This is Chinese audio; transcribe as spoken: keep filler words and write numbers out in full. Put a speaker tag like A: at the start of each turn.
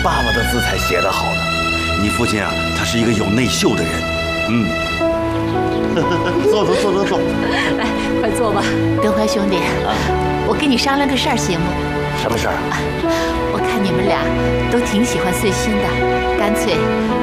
A: 爸爸的字才写得好呢。
B: 你父亲啊，他是一个有内秀的人。嗯，
A: 坐坐坐坐坐，
C: 来，快坐吧。
D: 德怀兄弟，
A: 啊，
D: 我跟你商量个事儿，行吗？
A: 什么事儿啊？
D: 我看你们俩都挺喜欢碎心的，干脆